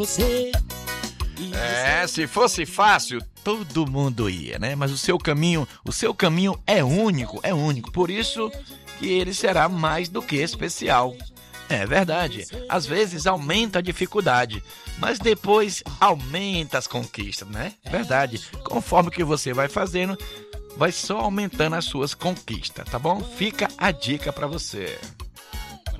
Se fosse fácil, todo mundo ia, né? Mas o seu caminho é único. Por isso que ele será mais do que especial. É verdade. Às vezes aumenta a dificuldade, mas depois aumenta as conquistas, né? Verdade. Conforme que você vai fazendo, vai só aumentando as suas conquistas, tá bom? Fica a dica para você.